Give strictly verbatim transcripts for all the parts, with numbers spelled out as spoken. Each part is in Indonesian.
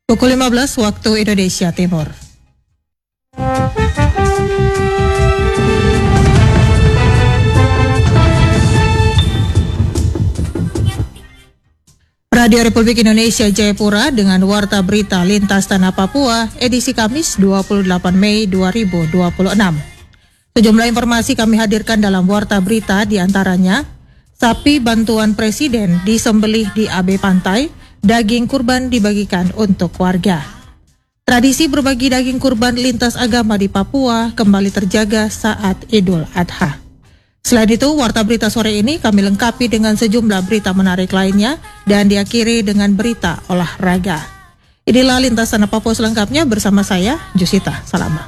Pukul lima belas waktu Indonesia Timur. Radio Republik Indonesia Jayapura dengan Warta Berita Lintas Tanah Papua, edisi Kamis dua puluh delapan Mei dua ribu dua puluh enam. Sejumlah informasi kami hadirkan dalam Warta Berita, diantaranya sapi bantuan Presiden disembelih di A B Pantai, daging kurban dibagikan untuk warga. Tradisi berbagi daging kurban lintas agama di Papua kembali terjaga saat Idul Adha. Selain itu, Warta Berita sore ini kami lengkapi dengan sejumlah berita menarik lainnya dan diakhiri dengan berita olahraga. Inilah Lintas Tanah Papua selengkapnya bersama saya, Jusita Salama.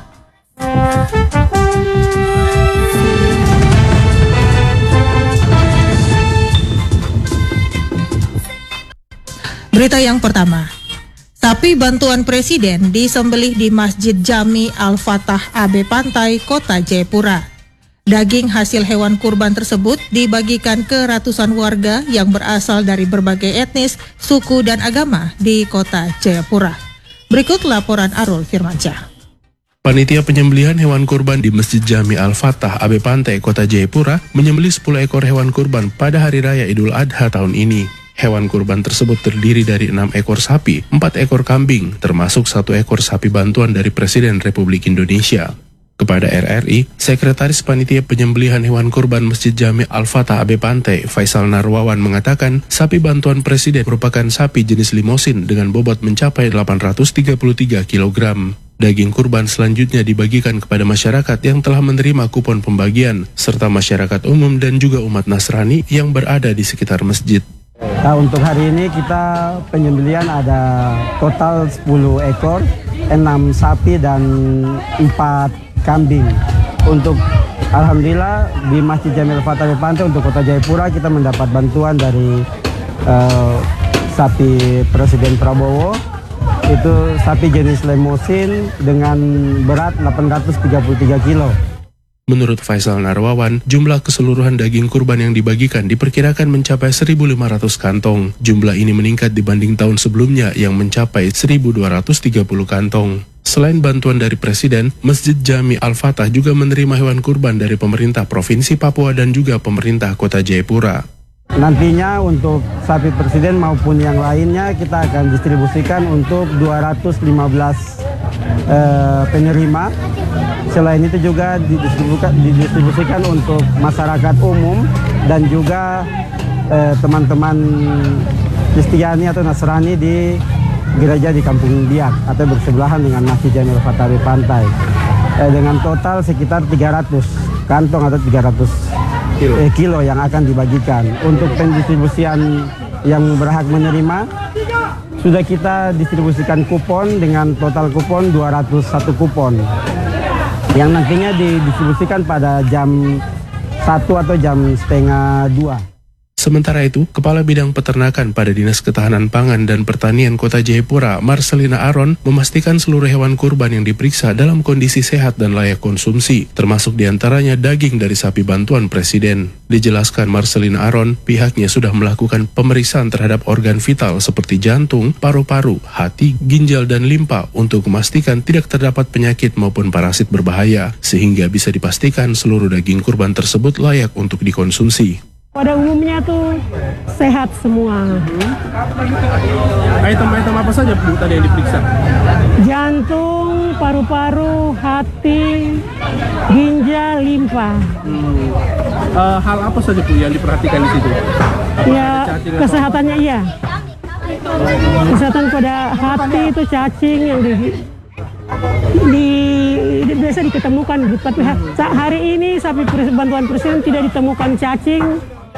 Berita yang pertama, sapi bantuan Presiden disembelih di Masjid Jami Al-Fatah A B Pantai, Kota Jayapura. Daging hasil hewan kurban tersebut dibagikan ke ratusan warga yang berasal dari berbagai etnis, suku, dan agama di Kota Jayapura. Berikut laporan Arul Firmansyah. Panitia penyembelihan hewan kurban di Masjid Jami Al-Fatah A B Pantai, Kota Jayapura menyembelih sepuluh ekor hewan kurban pada Hari Raya Idul Adha tahun ini. Hewan kurban tersebut terdiri dari enam ekor sapi, empat ekor kambing, termasuk satu ekor sapi bantuan dari Presiden Republik Indonesia. Kepada R R I, Sekretaris Panitia Penyembelihan Hewan Kurban Masjid Jami Al-Fatah A B Pantai, Faisal Narwawan mengatakan, sapi bantuan Presiden merupakan sapi jenis limosin dengan bobot mencapai delapan ratus tiga puluh tiga kilogram. Daging kurban selanjutnya dibagikan kepada masyarakat yang telah menerima kupon pembagian, serta masyarakat umum dan juga umat Nasrani yang berada di sekitar masjid. Nah, untuk hari ini kita penyembelihan ada total sepuluh ekor, enam sapi dan empat kambing. Untuk alhamdulillah di Masjid Jami Al-Fatah A B Pantai untuk Kota Jayapura kita mendapat bantuan dari uh, sapi Presiden Prabowo. Itu sapi jenis limosin dengan berat delapan ratus tiga puluh tiga kilo. Menurut Faisal Narwawan, jumlah keseluruhan daging kurban yang dibagikan diperkirakan mencapai seribu lima ratus kantong. Jumlah ini meningkat dibanding tahun sebelumnya yang mencapai seribu dua ratus tiga puluh kantong. Selain bantuan dari Presiden, Masjid Jami Al-Fatah juga menerima hewan kurban dari pemerintah Provinsi Papua dan juga pemerintah Kota Jayapura. Nantinya untuk sapi Presiden maupun yang lainnya kita akan distribusikan untuk dua ratus lima belas eh, penerima. Selain itu juga didistribusikan, didistribusikan untuk masyarakat umum dan juga eh, teman-teman Kristiani atau Nasrani di gereja di Kampung Biak atau bersebelahan dengan Masjid Jami Al-Fatah A B Pantai. Eh, dengan total sekitar tiga ratus kantong atau tiga ratus kilo. Eh, kilo yang akan dibagikan. Untuk pendistribusian yang berhak menerima, sudah kita distribusikan kupon dengan total kupon dua ratus satu kupon. Yang nantinya didistribusikan pada jam satu atau jam setengah dua. Sementara itu, Kepala Bidang Peternakan pada Dinas Ketahanan Pangan dan Pertanian Kota Jayapura, Marcelina Aron, memastikan seluruh hewan kurban yang diperiksa dalam kondisi sehat dan layak konsumsi, termasuk diantaranya daging dari sapi bantuan Presiden. Dijelaskan Marcelina Aron, pihaknya sudah melakukan pemeriksaan terhadap organ vital seperti jantung, paru-paru, hati, ginjal, dan limpa untuk memastikan tidak terdapat penyakit maupun parasit berbahaya, sehingga bisa dipastikan seluruh daging kurban tersebut layak untuk dikonsumsi. Pada umumnya tuh sehat semua. Item-item apa saja Bu tadi yang diperiksa? Jantung, paru-paru, hati, ginjal, limpa. Hmm. Uh, hal apa saja Bu yang diperhatikan di situ? Apakah ya, kesehatannya iya. Kesehatan pada hati itu cacing yang di, di, di biasa diketemukan. Tapi hari ini sapi bantuan Presiden tidak ditemukan cacing.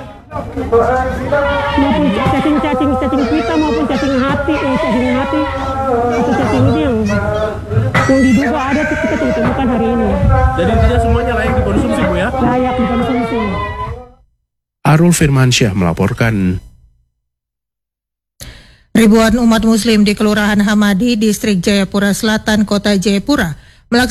Maupun cacing-cacing cacing pita maupun cacing hati eh, cacing hati atau cacing ini yang yang diduga ada kita temukan hari ini. Jadi intinya semuanya layak dikonsumsi Bu ya? Layak dikonsumsi. Arul Firmansyah melaporkan. Ribuan umat muslim di Kelurahan Hamadi, Distrik Jayapura Selatan, Kota Jayapura